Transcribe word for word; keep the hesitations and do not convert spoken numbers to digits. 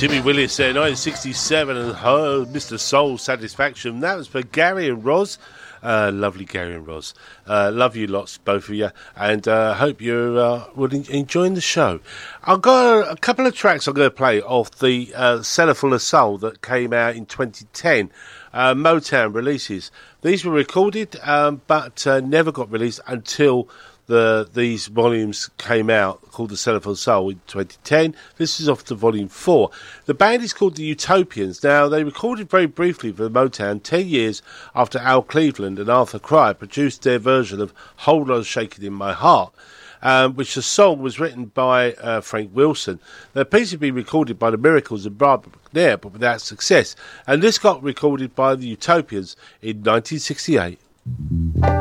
Timmy Willis there, nineteen sixty-seven, and her Mister Soul Satisfaction. That was for Gary and Roz. Uh, lovely Gary and Roz. Uh, love you lots, both of you, and uh, hope you're uh, en- enjoying the show. I've got a, a couple of tracks I'm going to play off the uh, Cellar Full of Soul that came out in twenty ten. Uh, Motown releases. These were recorded, um, but uh, never got released until The, these volumes came out, called The Cellar Full of Soul, in twenty ten. This is off to volume four. The band is called the Utopians. Now, they recorded very briefly for Motown ten years after Al Cleveland and Arthur Cryer produced their version of Hold On Shaking in My Heart, um, which the song was written by uh, Frank Wilson. The piece had been recorded by the Miracles and Barbara McNair, but without success. And this got recorded by the Utopians in nineteen sixty-eight.